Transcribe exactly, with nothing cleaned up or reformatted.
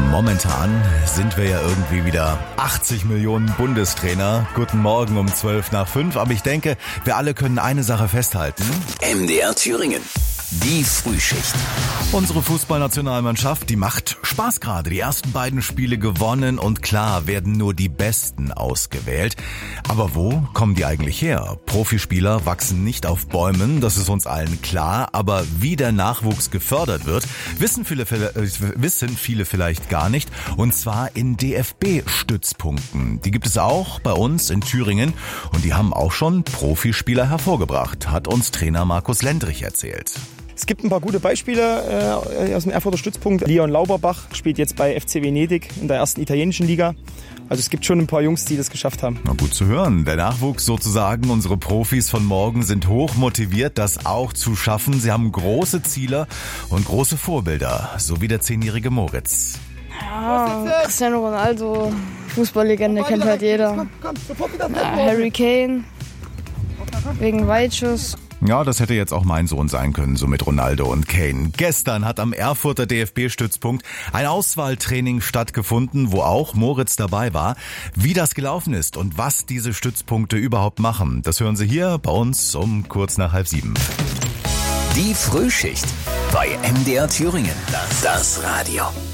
Momentan sind wir ja irgendwie wieder achtzig Millionen Bundestrainer. Guten Morgen um zwölf nach fünf. Aber ich denke, wir alle können eine Sache festhalten. M D R Thüringen. Die Frühschicht. Unsere Fußballnationalmannschaft, die macht Spaß gerade. Die ersten beiden Spiele gewonnen und klar werden nur die Besten ausgewählt. Aber wo kommen die eigentlich her? Profispieler wachsen nicht auf Bäumen, das ist uns allen klar. Aber wie der Nachwuchs gefördert wird, wissen viele, wissen viele vielleicht gar nicht. Und zwar in D F B-Stützpunkten. Die gibt es auch bei uns in Thüringen. Und die haben auch schon Profispieler hervorgebracht, hat uns Trainer Markus Lendrich erzählt. Es gibt ein paar gute Beispiele äh, aus dem Erfurter Stützpunkt. Leon Lauberbach spielt jetzt bei F C Venedig in der ersten italienischen Liga. Also es gibt schon ein paar Jungs, die das geschafft haben. Na gut zu hören. Der Nachwuchs sozusagen, unsere Profis von morgen sind hoch motiviert, das auch zu schaffen. Sie haben große Ziele und große Vorbilder, so wie der zehnjährige Moritz. Ja, Cristiano Ronaldo, Fußballlegende, kennt halt jeder. Ja, Harry Kane, wegen Weitschuss. Ja, das hätte jetzt auch mein Sohn sein können, so mit Ronaldo und Kane. Gestern hat am Erfurter D F B-Stützpunkt ein Auswahltraining stattgefunden, wo auch Moritz dabei war. Wie das gelaufen ist und was diese Stützpunkte überhaupt machen, das hören Sie hier bei uns um kurz nach halb sieben. Die Frühschicht bei M D R Thüringen. Das Radio.